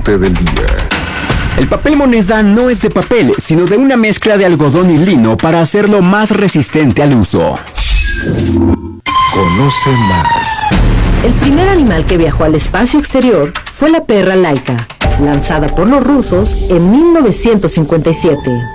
importante del día. El papel moneda no es de papel, sino de una mezcla de algodón y lino para hacerlo más resistente al uso. Conoce más. El primer animal que viajó al espacio exterior fue la perra Laika, lanzada por los rusos en 1957.